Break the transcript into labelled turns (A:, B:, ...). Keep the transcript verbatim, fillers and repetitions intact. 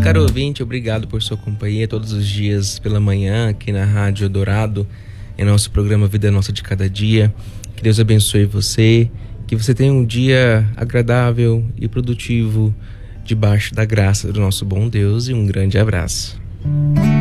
A: Caro ouvinte, obrigado por sua companhia todos os dias pela manhã aqui na Rádio Eldorado, em nosso programa Vida Nossa de Cada Dia. Que Deus abençoe você, que você tenha um dia agradável e produtivo debaixo da graça do nosso bom Deus, e um grande abraço.